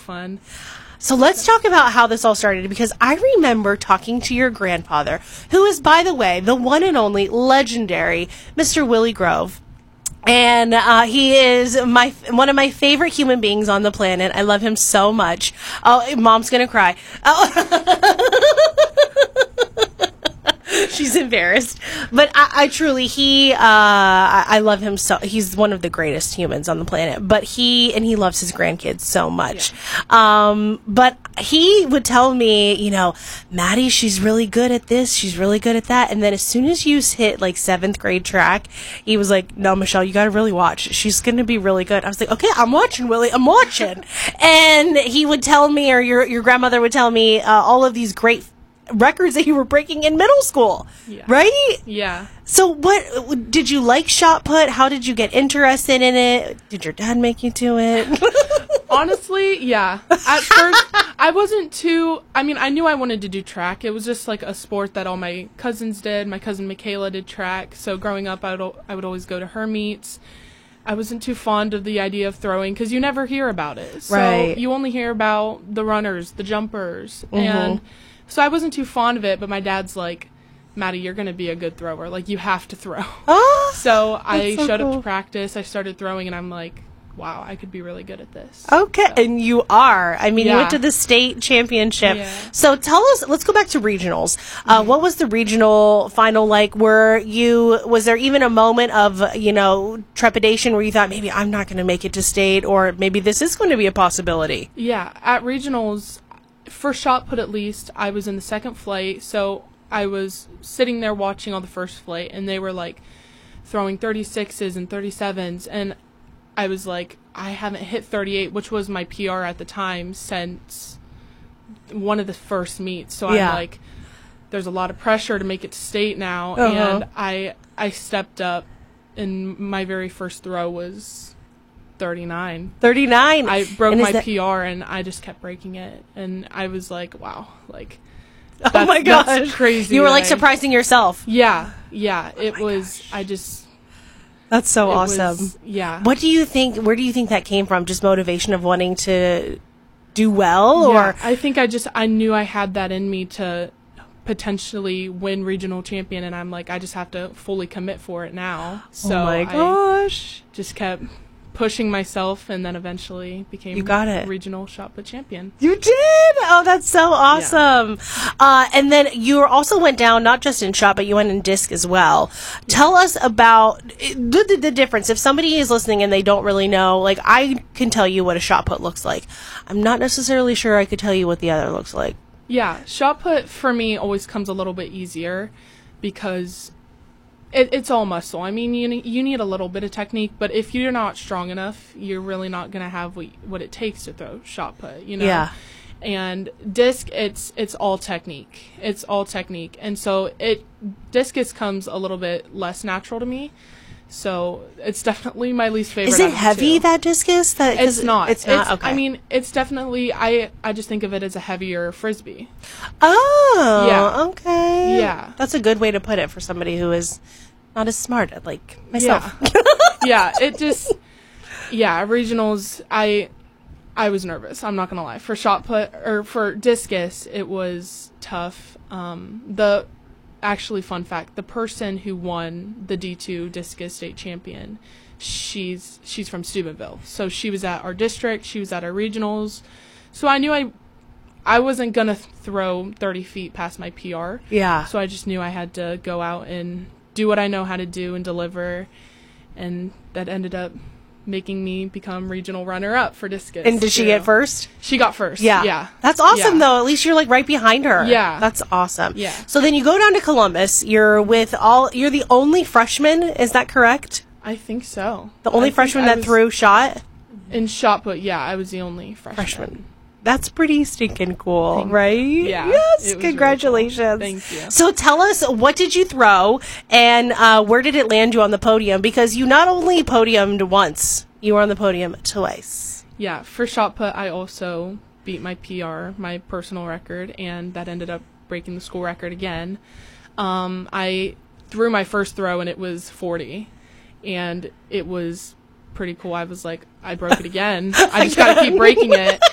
fun. So let's talk about how this all started, because I remember talking to your grandfather, who is, by the way, the one and only legendary Mr. Willie Grove. And he is one of my favorite human beings on the planet. I love him so much. Oh, Mom's going to cry. She's embarrassed. But I truly, I love him so. He's one of the greatest humans on the planet. But he loves his grandkids so much. Yeah. But he would tell me, you know, Maddie, she's really good at this. She's really good at that. And then as soon as you hit like 7th grade track, he was like, no, Michelle, you got to really watch. She's going to be really good. I was like, okay, I'm watching, Willie. I'm watching. And he would tell me, or your grandmother would tell me, all of these great records that you were breaking in middle school, right? Yeah. So what, did you like shot put? How did you get interested in it? Did your dad make you do it? Honestly, yeah. At first, I wasn't too, I mean, I knew I wanted to do track. It was just like a sport that all my cousins did. My cousin Michaela did track. So growing up, I would always go to her meets. I wasn't too fond of the idea of throwing because you never hear about it. So right. You only hear about the runners, the jumpers, and so I wasn't too fond of it, but my dad's like, Maddie, you're going to be a good thrower. Like, you have to throw. Oh, so I so showed cool. up to practice. I started throwing, and I'm like, wow, I could be really good at this. Okay, so. and you are. I mean, you went to the state championship. Yeah. So tell us, let's go back to regionals. What was the regional final like? Was there even a moment of, you know, trepidation where you thought, maybe I'm not going to make it to state, or maybe this is going to be a possibility? Yeah, at regionals, for shot put at least, I was in the second flight, so I was sitting there watching all the first flight, and they were like throwing 36s and 37s, and I was like, I haven't hit 38, which was my PR at the time, since one of the first meets. So I'm like, there's a lot of pressure to make it to state now, and I stepped up, and my very first throw was 39. 39. I broke my PR, and I just kept breaking it, and I was like, wow, like, oh my gosh, that's crazy. You were like surprising yourself. Yeah, it was. Gosh. I just. That's so awesome. Yeah. What do you think? Where do you think that came from? Just motivation of wanting to do well, or I think I knew I had that in me to potentially win regional champion, and I'm like, I just have to fully commit for it now. So oh my gosh, I just kept pushing myself, and then eventually became regional shot put champion. You did? Oh, that's so awesome. Yeah. And then you also went down, not just in shot, but you went in disc as well. Yeah. Tell us about the difference. If somebody is listening and they don't really know, like, I can tell you what a shot put looks like. I'm not necessarily sure I could tell you what the other looks like. Yeah, shot put for me always comes a little bit easier because it's all muscle. I mean, you need a little bit of technique, but if you're not strong enough, you're really not going to have what it takes to throw shot put, you know? Yeah. And disc, it's all technique. It's all technique. And so discus comes a little bit less natural to me. So it's definitely my least favorite. Is it heavy, that discus? It's not. It's not? Okay. I mean, it's definitely, I just think of it as a heavier Frisbee. Oh, yeah. Okay. Yeah. That's a good way to put it for somebody who is not as smart like myself. Yeah. Regionals, I was nervous. I'm not going to lie. For shot put, or for discus, it was tough. Actually, fun fact, the person who won the D2 discus state champion, she's from Steubenville. So she was at our district, she was at our regionals. So I knew I wasn't going to throw 30 feet past my PR. Yeah. So I just knew I had to go out and do what I know how to do and deliver. And that ended up making me become regional runner-up for discus. And did she get first? She got first. Yeah. Yeah. That's awesome, though. At least you're, like, right behind her. Yeah. That's awesome. Yeah. So then you go down to Columbus. You're the only freshman. Is that correct? I think so. The only freshman that threw shot? In shot put, yeah. I was the only freshman. That's pretty stinking cool, right? Yeah. Yes, congratulations. Really cool. Thank you. So tell us, what did you throw, and where did it land you on the podium? Because you not only podiumed once, you were on the podium twice. Yeah, for shot put, I also beat my PR, my personal record, and that ended up breaking the school record again. I threw my first throw, and it was 40, and it was pretty cool. I was like, I broke it again. I just got to keep breaking it.